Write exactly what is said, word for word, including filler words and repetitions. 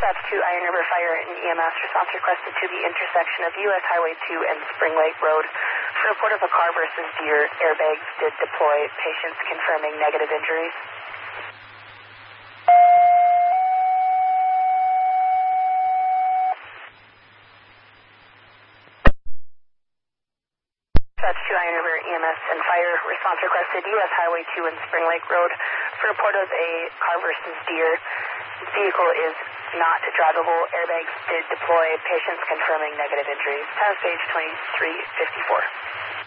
Dispatch to Iron River Fire and E M S, response requested to the intersection of U S Highway two and Spring Lake Road for report of a car versus deer. Airbags did deploy. Patients confirming negative injuries. Dispatch to Iron River E M S and Fire, response requested U S Highway two and Spring Lake Road for report of a car versus deer. Vehicle is not drivable. Airbags did deploy. Patients confirming negative injuries. Time stage twenty-three fifty-four.